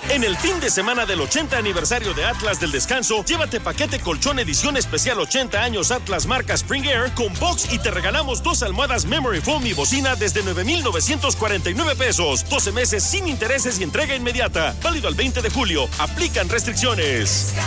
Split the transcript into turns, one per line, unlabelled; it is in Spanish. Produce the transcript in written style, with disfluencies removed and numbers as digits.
En el fin de semana del 80 aniversario de Atlas del Descanso, llévate paquete colchón edición especial 80 años Atlas marca Spring Air con box y te regalamos 2 almohadas Memory Foam y bocina desde 9,949 pesos. 12 meses sin intereses y entrega inmediata. Válido al 20 de julio. Aplican restricciones.